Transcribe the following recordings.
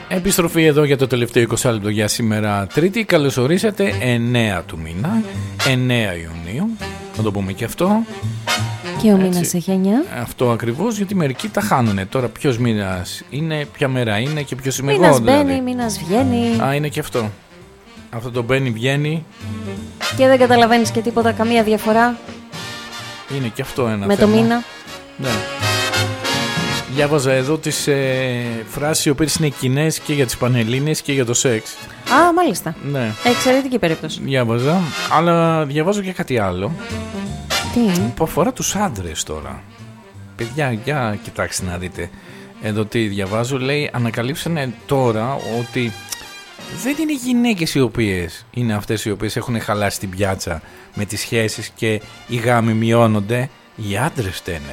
Επιστροφή εδώ για το τελευταίο 20 λεπτό για σήμερα Τρίτη. Καλώς ορίσατε, 9 του μήνα, 9 Ιουνίου. Θα το πούμε και αυτό. Και ο μήνας έχει 9. Αυτό ακριβώς, γιατί μερικοί τα χάνουνε. Τώρα ποιος μήνας είναι, ποια μέρα είναι και ποιος είμαι εγώ. Μήνας δηλαδή. μπαίνει, μήνας βγαίνει. Α, είναι και αυτό. Αυτό το μπαίνει, βγαίνει. Και δεν καταλαβαίνεις και τίποτα, καμία διαφορά. Είναι και αυτό ένα με θέμα. το μήνα. Ναι. Διάβαζα εδώ τις φράσεις οι οποίες είναι κοινές και για τις Πανελλήνιες και για το σεξ. Α, μάλιστα. Ναι. Εξαιρετική περίπτωση. Διάβαζα, αλλά διαβάζω και κάτι άλλο. Τι? Που αφορά τους άντρες τώρα. Παιδιά, για κοιτάξτε να δείτε. Εδώ τι διαβάζω, λέει, ανακαλύψανε τώρα ότι δεν είναι οι γυναίκες οι οποίες είναι αυτές οι οποίες έχουν χαλάσει την πιάτσα με τις σχέσεις και οι γάμοι μειώνονται. Οι άντρες φταίνε.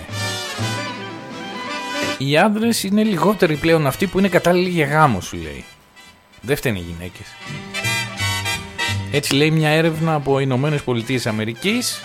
Οι άντρες είναι λιγότεροι πλέον αυτοί που είναι κατάλληλοι για γάμο, σου λέει. Δεν φταίνε οι γυναίκες. Έτσι λέει μια έρευνα από Ηνωμένες Πολιτείες Αμερικής.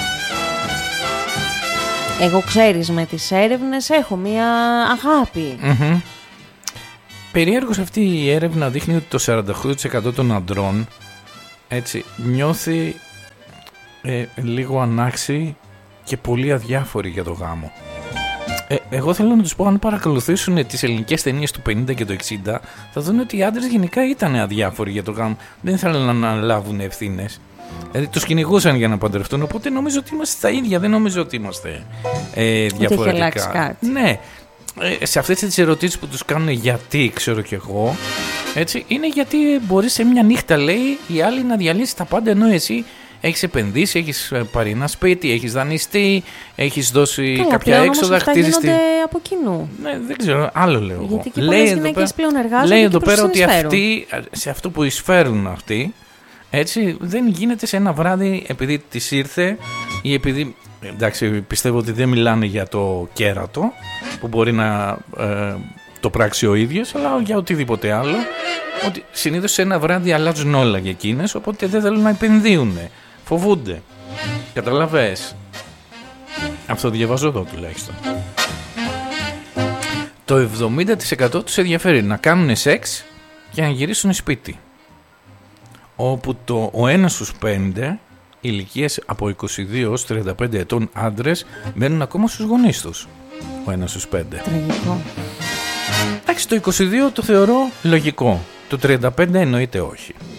Εγώ, ξέρεις, με τις έρευνες έχω μια αγάπη. Περίεργος, αυτή η έρευνα δείχνει ότι το 48% των αντρών έτσι νιώθει λίγο ανάξιοι και πολύ αδιάφοροι για το γάμο. Εγώ θέλω να τους πω, αν παρακολουθήσουν τις ελληνικές ταινίες του 50 και του 60, θα δουν ότι οι άντρες γενικά ήταν αδιάφοροι για το γάμο. Δεν ήθελαν να αναλάβουν ευθύνες. Δηλαδή τους κυνηγούσαν για να παντρευτούν. Οπότε νομίζω ότι είμαστε τα ίδια. Δεν νομίζω ότι είμαστε διαφορετικά. Ότι έχει αλλάξει κάτι. Ναι. Σε αυτές τις ερωτήσεις που τους κάνουν γιατί, ξέρω κι εγώ, έτσι, είναι γιατί μπορεί σε μια νύχτα, λέει, η άλλη να διαλύσει τα πάντα, ενώ εσύ έχεις επενδύσει, έχεις πάρει ένα σπίτι, έχεις δανειστεί, έχεις δώσει κάποια έξοδα, χτίζεις. Αυτά γίνονται από κοινού. Ναι, δεν ξέρω, άλλο λέω εγώ. Γιατί και πολλές γυναίκες πλέον εργάζονται. Λέει και εδώ πέρα ότι αυτοί, σε αυτό που εισφέρουν αυτοί, έτσι, δεν γίνεται σε ένα βράδυ επειδή της ήρθε ή επειδή. Εντάξει, πιστεύω ότι δεν μιλάνε για το κέρατο που μπορεί να το πράξει ο ίδιος, αλλά για οτιδήποτε άλλο. Ότι συνήθως σε ένα βράδυ αλλάζουν όλα για εκείνες, οπότε δεν θέλουν να επενδύουν. Φοβούνται. Καταλαβες. Αυτό διαβάζω εδώ τουλάχιστον. Το 70% τους ενδιαφέρει να κάνουν σεξ και να γυρίσουν σπίτι. Όπου ο ένας στους 5 ηλικίες από 22 ως 35 ετών άντρες μένουν ακόμα στους γονείς τους. Ο ένας στους 5. Τραγικό. Εντάξει, το 22 το θεωρώ λογικό. Το 35 εννοείται όχι.